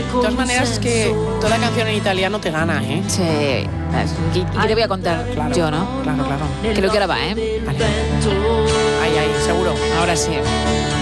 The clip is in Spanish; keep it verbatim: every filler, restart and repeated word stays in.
todas maneras es que toda canción en italiano te gana, ¿eh? Sí. ¿Y qué te voy a contar? Claro, yo, ¿no? Claro, claro. Creo que ahora va, ¿eh? Vale. Ahí, ahí, seguro. Ahora sí.